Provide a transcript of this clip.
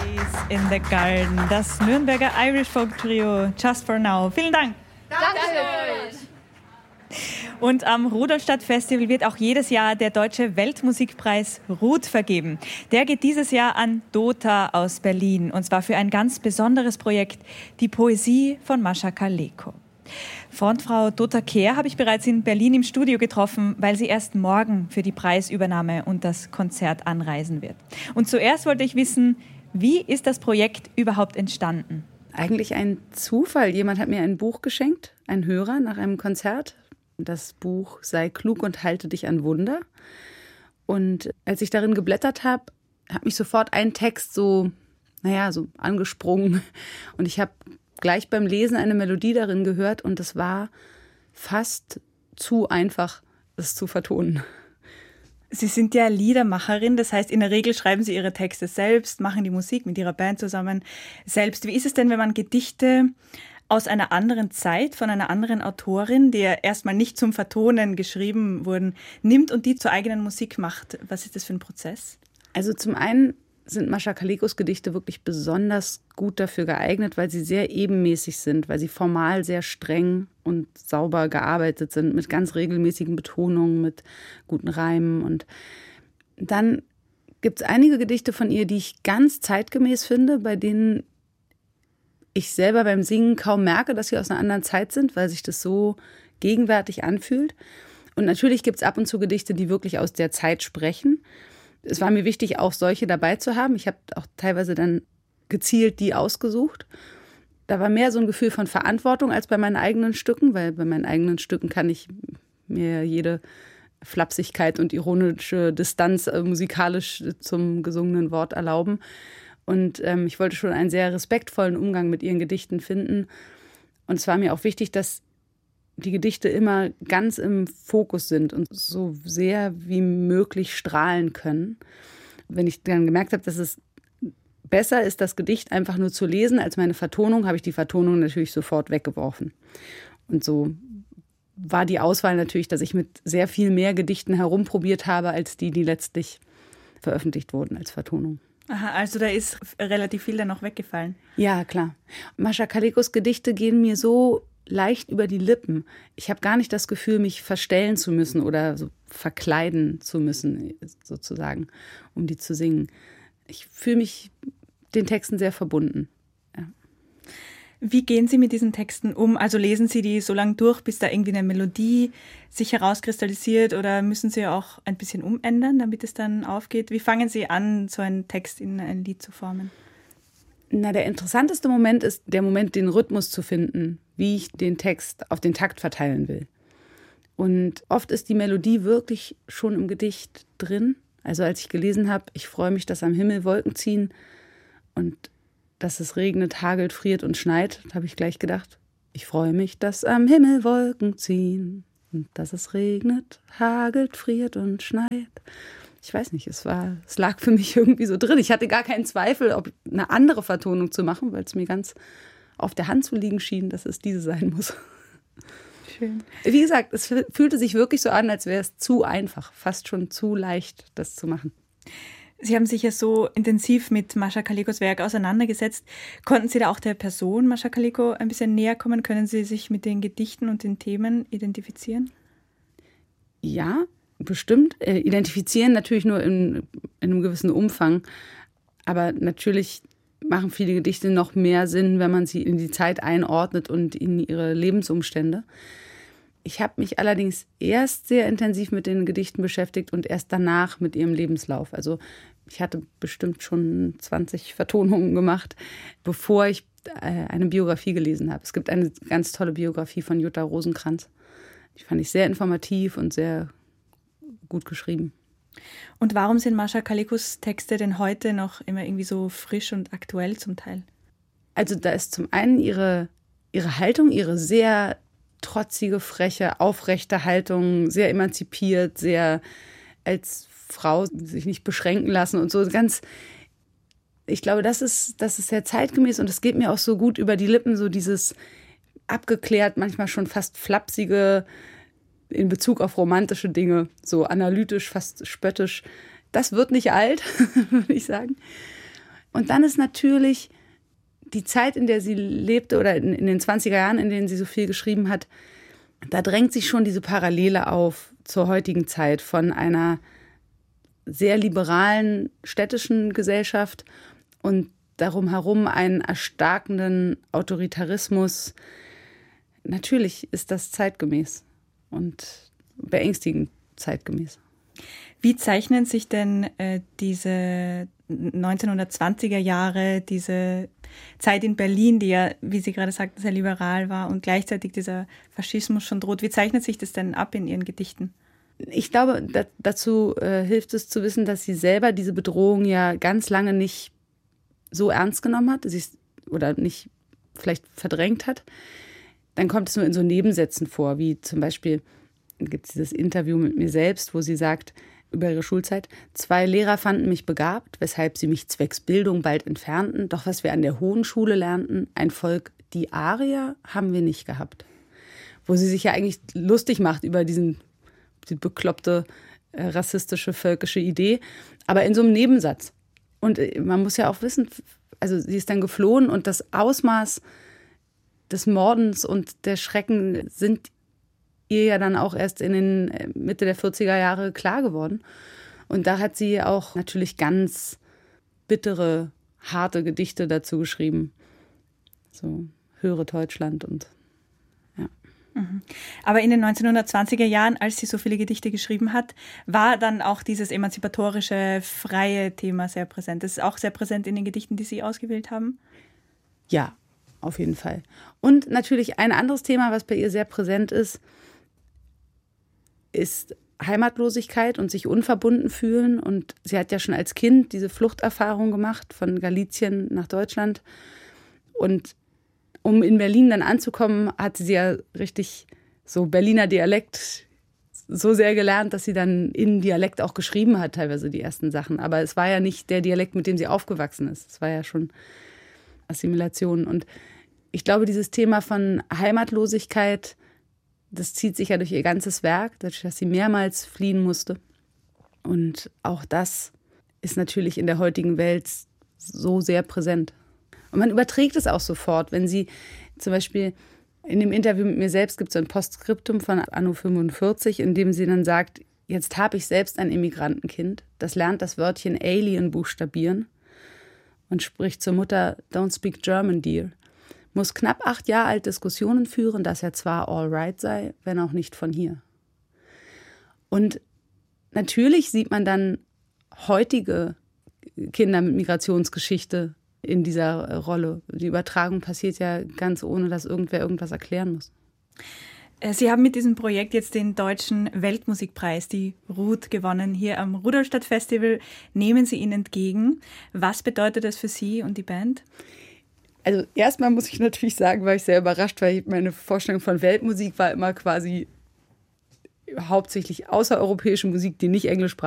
in the Garden, das Nürnberger Irish Folk Trio Just for Now. Vielen Dank. Danke. Und am Rudolstadt Festival wird auch jedes Jahr der Deutsche Weltmusikpreis RUD vergeben. Der geht dieses Jahr an Dota aus Berlin, und zwar für ein ganz besonderes Projekt, die Poesie von Mascha Kaleko. Frontfrau Dota Kehr habe ich bereits in Berlin im Studio getroffen, weil sie erst morgen für die Preisübernahme und das Konzert anreisen wird. Und zuerst wollte ich wissen, wie ist das Projekt überhaupt entstanden? Eigentlich ein Zufall. Jemand hat mir ein Buch geschenkt, ein Hörer, nach einem Konzert. Das Buch Sei klug und halte dich an Wunder. Und als ich darin geblättert habe, hat mich sofort ein Text so angesprungen. Und ich habe gleich beim Lesen eine Melodie darin gehört und es war fast zu einfach, es zu vertonen. Sie sind ja Liedermacherin, das heißt, in der Regel schreiben Sie Ihre Texte selbst, machen die Musik mit Ihrer Band zusammen selbst. Wie ist es denn, wenn man Gedichte aus einer anderen Zeit, von einer anderen Autorin, die ja erstmal nicht zum Vertonen geschrieben wurden, nimmt und die zur eigenen Musik macht? Was ist das für ein Prozess? Also zum einen sind Mascha Kalekos Gedichte wirklich besonders gut dafür geeignet, weil sie sehr ebenmäßig sind, weil sie formal sehr streng und sauber gearbeitet sind, mit ganz regelmäßigen Betonungen, mit guten Reimen. Und dann gibt es einige Gedichte von ihr, die ich ganz zeitgemäß finde, bei denen ich selber beim Singen kaum merke, dass sie aus einer anderen Zeit sind, weil sich das so gegenwärtig anfühlt. Und natürlich gibt es ab und zu Gedichte, die wirklich aus der Zeit sprechen. Es war mir wichtig, auch solche dabei zu haben. Ich habe auch teilweise dann gezielt die ausgesucht. Da war mehr so ein Gefühl von Verantwortung als bei meinen eigenen Stücken, weil bei meinen eigenen Stücken kann ich mir jede Flapsigkeit und ironische Distanz musikalisch zum gesungenen Wort erlauben. Und ich wollte schon einen sehr respektvollen Umgang mit ihren Gedichten finden. Und es war mir auch wichtig, dass die Gedichte immer ganz im Fokus sind und so sehr wie möglich strahlen können. Wenn ich dann gemerkt habe, dass es besser ist, das Gedicht einfach nur zu lesen als meine Vertonung, habe ich die Vertonung natürlich sofort weggeworfen. Und so war die Auswahl natürlich, dass ich mit sehr viel mehr Gedichten herumprobiert habe, als die letztlich veröffentlicht wurden als Vertonung. Aha, also da ist relativ viel dann noch weggefallen. Ja, klar. Mascha Kalekos Gedichte gehen mir so leicht über die Lippen. Ich habe gar nicht das Gefühl, mich verstellen zu müssen oder so verkleiden zu müssen, sozusagen, um die zu singen. Ich fühle mich den Texten sehr verbunden. Ja. Wie gehen Sie mit diesen Texten um? Also lesen Sie die so lange durch, bis da irgendwie eine Melodie sich herauskristallisiert, oder müssen Sie auch ein bisschen umändern, damit es dann aufgeht? Wie fangen Sie an, so einen Text in ein Lied zu formen? Na, der interessanteste Moment ist der Moment, den Rhythmus zu finden, wie ich den Text auf den Takt verteilen will. Und oft ist die Melodie wirklich schon im Gedicht drin. Also als ich gelesen habe, ich freue mich, dass am Himmel Wolken ziehen und dass es regnet, hagelt, friert und schneit, habe ich gleich gedacht, ich freue mich, dass am Himmel Wolken ziehen und dass es regnet, hagelt, friert und schneit. Ich weiß nicht, es lag für mich irgendwie so drin. Ich hatte gar keinen Zweifel, ob eine andere Vertonung zu machen, weil es mir ganz auf der Hand zu liegen schien, dass es diese sein muss. Schön. Wie gesagt, es fühlte sich wirklich so an, als wäre es zu einfach, fast schon zu leicht, das zu machen. Sie haben sich ja so intensiv mit Mascha Kalekos Werk auseinandergesetzt. Konnten Sie da auch der Person Mascha Kaleko ein bisschen näher kommen? Können Sie sich mit den Gedichten und den Themen identifizieren? Ja, bestimmt. Identifizieren natürlich nur in einem gewissen Umfang. Aber natürlich machen viele Gedichte noch mehr Sinn, wenn man sie in die Zeit einordnet und in ihre Lebensumstände. Ich habe mich allerdings erst sehr intensiv mit den Gedichten beschäftigt und erst danach mit ihrem Lebenslauf. Also ich hatte bestimmt schon 20 Vertonungen gemacht, bevor ich eine Biografie gelesen habe. Es gibt eine ganz tolle Biografie von Jutta Rosenkranz. Die fand ich sehr informativ und sehr gut geschrieben. Und warum sind Mascha Kalekos Texte denn heute noch immer irgendwie so frisch und aktuell zum Teil? Also da ist zum einen ihre Haltung, ihre sehr trotzige, freche, aufrechte Haltung, sehr emanzipiert, sehr als Frau sich nicht beschränken lassen und so ganz. Ich glaube, das ist sehr zeitgemäß und es geht mir auch so gut über die Lippen, so dieses abgeklärt, manchmal schon fast flapsige in Bezug auf romantische Dinge, so analytisch, fast spöttisch. Das wird nicht alt, würde ich sagen. Und dann ist natürlich die Zeit, in der sie lebte oder in den 20er Jahren, in denen sie so viel geschrieben hat, da drängt sich schon diese Parallele auf zur heutigen Zeit von einer sehr liberalen städtischen Gesellschaft und darum herum einen erstarkenden Autoritarismus. Natürlich ist das zeitgemäß und beängstigend zeitgemäß. Wie zeichnen sich denn diese 1920er Jahre, diese Zeit in Berlin, die ja, wie Sie gerade sagten, sehr liberal war und gleichzeitig dieser Faschismus schon droht, wie zeichnet sich das denn ab in Ihren Gedichten? Ich glaube, dazu hilft es zu wissen, dass sie selber diese Bedrohung ja ganz lange nicht so ernst genommen hat, oder nicht vielleicht verdrängt hat. Dann kommt es nur in so Nebensätzen vor, wie zum Beispiel gibt es dieses Interview mit mir selbst, wo sie sagt, über ihre Schulzeit: 2 Lehrer fanden mich begabt, weshalb sie mich zwecks Bildung bald entfernten. Doch was wir an der Hohen Schule lernten, ein Volk, die Arier, haben wir nicht gehabt. Wo sie sich ja eigentlich lustig macht über die bekloppte, rassistische, völkische Idee, aber in so einem Nebensatz. Und man muss ja auch wissen, also sie ist dann geflohen und das Ausmaß des Mordens und der Schrecken sind ihr ja dann auch erst in den Mitte der 40er Jahre klar geworden. Und da hat sie auch natürlich ganz bittere, harte Gedichte dazu geschrieben. So Höre Deutschland und ja. Aber in den 1920er Jahren, als sie so viele Gedichte geschrieben hat, war dann auch dieses emanzipatorische, freie Thema sehr präsent. Das ist auch sehr präsent in den Gedichten, die Sie ausgewählt haben? Ja, auf jeden Fall. Und natürlich ein anderes Thema, was bei ihr sehr präsent ist Heimatlosigkeit und sich unverbunden fühlen. Und sie hat ja schon als Kind diese Fluchterfahrung gemacht von Galizien nach Deutschland. Und um in Berlin dann anzukommen, hat sie ja richtig so Berliner Dialekt so sehr gelernt, dass sie dann in Dialekt auch geschrieben hat, teilweise die ersten Sachen. Aber es war ja nicht der Dialekt, mit dem sie aufgewachsen ist. Es war ja schon Assimilation. Und ich glaube, dieses Thema von Heimatlosigkeit, das zieht sich ja durch ihr ganzes Werk, dadurch, dass sie mehrmals fliehen musste. Und auch das ist natürlich in der heutigen Welt so sehr präsent. Und man überträgt es auch sofort, wenn sie zum Beispiel in dem Interview mit mir selbst gibt es so ein Postskriptum von Anno 45, in dem sie dann sagt, jetzt habe ich selbst ein Immigrantenkind, das lernt das Wörtchen Alien buchstabieren und spricht zur Mutter, don't speak German, dear. Muss knapp 8 Jahre alt Diskussionen führen, dass er zwar all right sei, wenn auch nicht von hier. Und natürlich sieht man dann heutige Kinder mit Migrationsgeschichte in dieser Rolle. Die Übertragung passiert ja ganz ohne, dass irgendwer irgendwas erklären muss. Sie haben mit diesem Projekt jetzt den Deutschen Weltmusikpreis, die RUT, gewonnen. Hier am Rudolstadt Festival nehmen Sie ihn entgegen. Was bedeutet das für Sie und die Band? Also erstmal muss ich natürlich sagen, war ich sehr überrascht, weil meine Vorstellung von Weltmusik war immer quasi hauptsächlich außereuropäische Musik, die nicht englischsprachig